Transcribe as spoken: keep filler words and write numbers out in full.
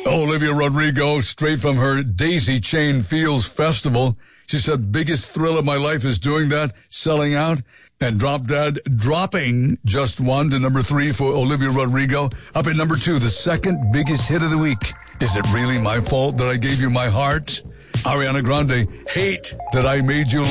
Olivia Rodrigo, straight from her Daisy Chain Fields Festival. She said, biggest thrill of my life is doing that, selling out. And Drop Dead dropping just one to number three for Olivia Rodrigo. Up at number two, the second biggest hit of the week. Is it really my fault that I gave you my heart? Ariana Grande, Hate That I Made You